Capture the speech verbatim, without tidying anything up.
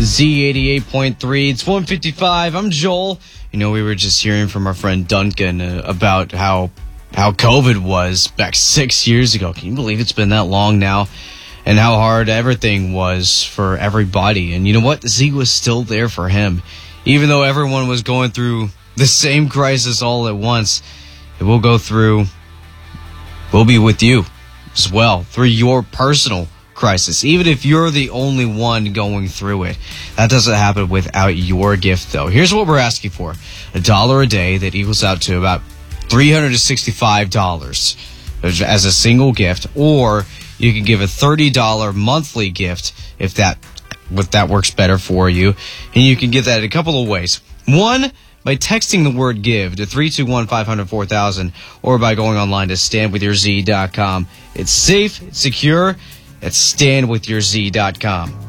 Z eighty-eight point three. It's one fifty-five. I'm Joel. You know, we were just hearing from our friend Duncan uh, about how how COVID was back six years ago. Can you believe it's been that long now? And how hard everything was for everybody. And you know what? Z was still there for him. Even though everyone was going through the same crisis all at once, it will go through. We'll be with you as well through your personal crisis, even if you're the only one going through it. That doesn't happen without your gift, though. Here's what we're asking for. A dollar a day that equals out to about three hundred sixty-five dollars as a single gift, or you can give a thirty dollars monthly gift if that if that works better for you. And you can get that in a couple of ways. One, by texting the word give to three two one, five hundred, four thousand, or by going online to stand with your z dot com. It's safe, it's secure. It's stand with your z dot com.